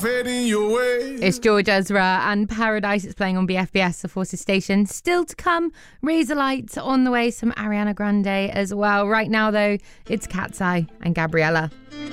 Fading your way. It's George Ezra and Paradise. It's playing on BFBS, the Forces station. Still to come, Razorlight on the way, some Ariana Grande as well. Right now, though, it's Cat's Eye and Gabriella.